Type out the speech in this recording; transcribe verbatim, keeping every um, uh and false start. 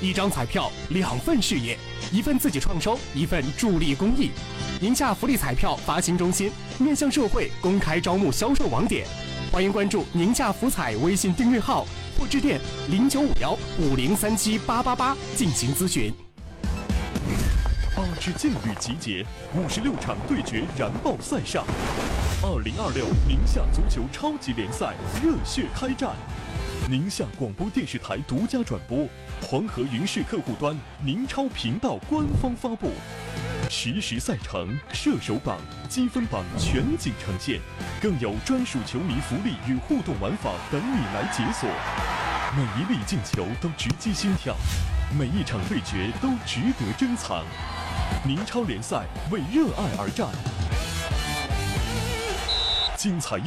一张彩票两份事业，一份自己创收，一份助力公益。宁夏福利彩票发行中心面向社会公开招募销售网点，欢迎关注宁夏福彩微信订阅号或致电零九五幺五零三七八八八进行咨询。 八支劲旅集结，五十六场对决燃爆赛上。二零二六宁夏足球超级联赛热血开战，宁夏广播电视台独家转播，黄河云视客户端、宁超频道官方发布，实时赛程、射手榜、积分榜全景呈现，更有专属球迷福利与互动玩法等你来解锁。每一粒进球都直击心跳，每一场对决都值得珍藏。宁超联赛为热爱而战，精彩